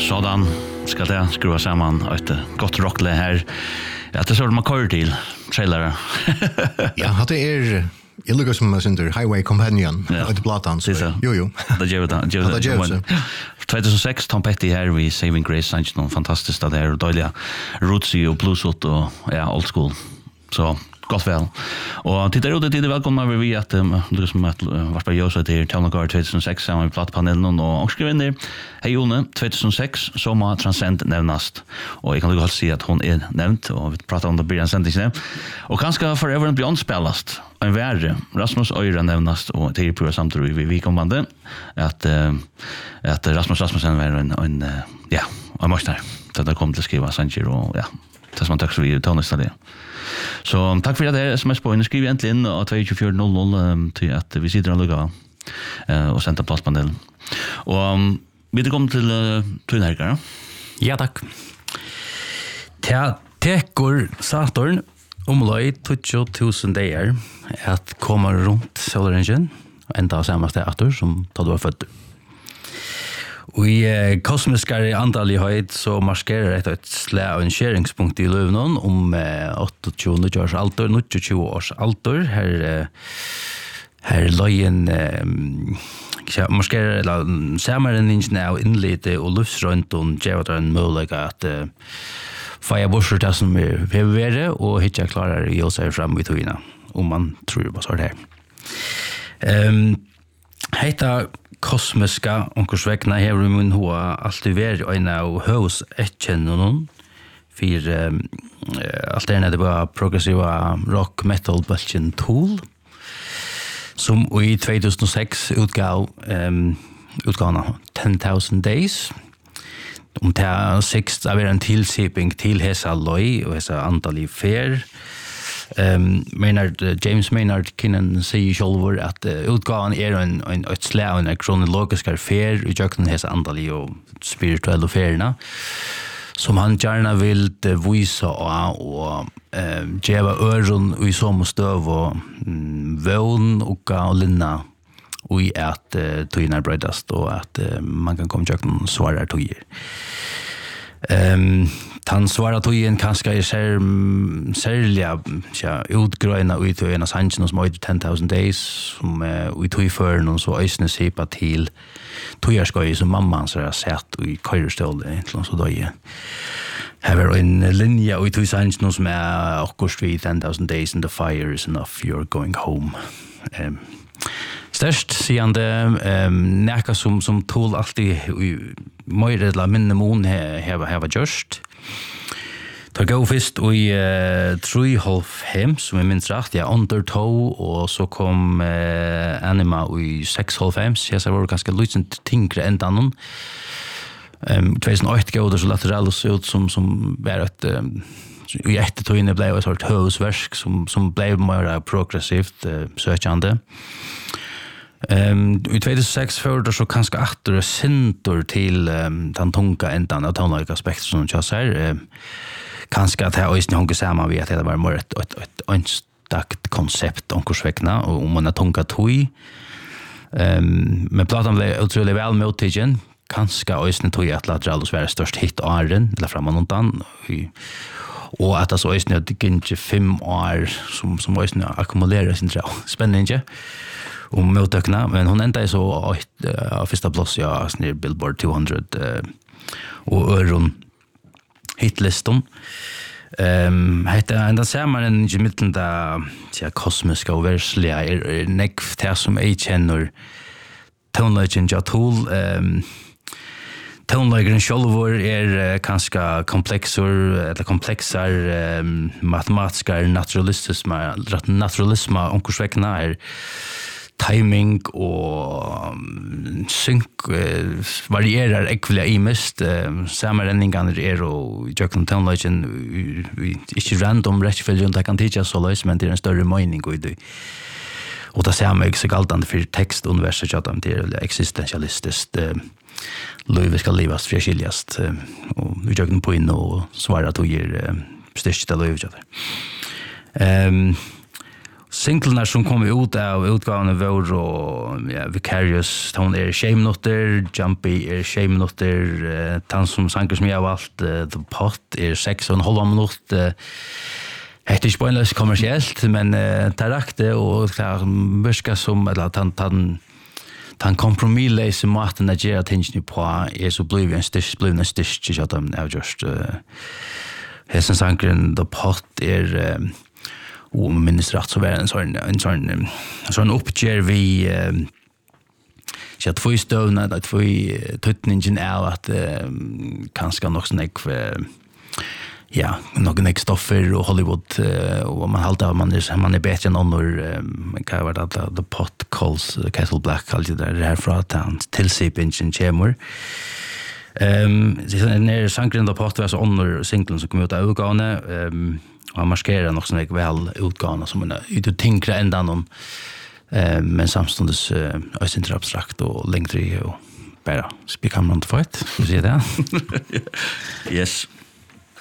Sådan ska det skruva samman ett gott rockle här. Ja, det så man kör till trailer. Ja, det jag lukkar som under Highway Companion och platan så. Jo. Det gör det. 2006 Tom Petty här vi Saving Grace sanns någon fantastiskt där och dåliga rootsy och bluesot och ja, old school. Så gott väl. Och tittar ut det välkomna vi att det som att vart på Josef till Towngar 2006 samma plattpanelen och skriver in där. Hej Jone 2006 som Transcend nämnast. Och jag kan väl säga att hon är nämnt och vi pratar om det blir en sändning. Och kanske Forever and Beyond spelast. En värre Rasmus Øyre nämnast och till på samtidigt vi kommande att Rasmus Rasmussen var en en mästare. Det kom till skriva Sanchez och ja. Det som tack så vi tar nästa det. Så tack för att det SMS på in skriv egentligen och 2400 till att vi sitter och lugga och sända plastpanelen. Och vi kommer till Tunnherkar. Ja tack. Tekor Saturn omlai 20.000 dagar att komma runt solringen ända av samma sted som då du var född. Och i kosmiska andalighet så maskerar ett slag och en skäringspunkt i Lövnon om 28 års alder, 22 års alder. Här löjen maskerar eller samaren ingenjör inlite och luftsrönt och ger en möjlighet att fire busher det som vi vara och hitta klarar i oss fram vid tugina om man tror på så här. Heita kosmiska onkursvekna hever mun hoa alltid ver en av hos etjennon för alternativa progressiva rock metal bulletin tool som i 2006 utgav 10,000 days om det 6 av en tilsiping till hesa loj och hesa antal i fer James Maynard Kinnan säger själv att utgåvan är en ett slag en kronologisk affär i jöknen hesa andali och spirituella affärerna som han gärna vill visa och geva öron i som stöv och vån och linna och i att tygna bredast och att man kan komma jöknen svarar tyger. Han svarar tojen kanske är särliga utgröna ut i en av sanchen som har 10,000 days som vi tog för någon så ösne sipa till tojarskoj som mamman så har sett i kajrstål egentligen så då är här är en linje ut i sanchen som är akkurat vid 10,000 days and the fire is enough you're going home. Störst siande näka som tål alltid mer eller mindre mån har just. Tar gå först i 3,5 som är minst rätt, Undertow och så kom Anima i 6,5 så var det ganska lite tyngre än annan. 2008 går det så lateralt ut som var ett i eftertiden blev ett sort husverk som blev mer progressivt sökande. I 2006 förde så kanske åter syntor till den tunga ändan av tonliga aspekter som jag säger. Kanske att här ösn hon samma vi att det var mer ett önstakt koncept om kursvekna och om man har tunga toy. Men platan blev otroligt väl mottagen. Kanske ösn tog att lateralus var störst hit åren eller framan undan. Och att så ösn det gick 5 år som ösn ackumulerar sin trå. Spännande. Om motökna, men hon ända är så första plats snir Billboard 200 och öron hitlistan. Heter ända samman i mitten där kosmiska och världsliga neck det som jag känner tonlagen Jatul tonlagen självor är ganska komplexar matematiska naturalism onkursvekna är timing och synk varierar ekvilla i mest sammanränningar och jökna tonlagen inte random rättföljd och kan teacha så lös men det är en större mening och det och det ser mig så galtande för textuniversum så att det är existentialistiskt livet ska levas förskiljast och vi jökna på in och svara att ger största livet. Singlarna som kommer ut av utgåvan var och Vicarious, hon är 6 minuter, Jumpy 6 minuter, han som sanger som jag har valt, The Pot 6,5 minuter. Det är inte poänglöst kommersiellt, men det räckte och det verkar som att han kompromisslösa maten att göra ting på är så blev en stitch att de är just hästen sankren The Pot minns rätt så var en sån uppger vi så att få stövna att få tutningen är att kanske nog snäck ja, några stoffer och Hollywood och man haltar man är bättre än andra kan vara att The Pot calls Kettle Black alltid där från att han tillsipingen chamber när sankren The Pot var så andra singeln som kom ut av utgåvan och han maskerar nog såna väl utgåvan som en ut tänkra ända någon men samstundes är inte abstrakt och längre och bara speak on the fight så ser det yes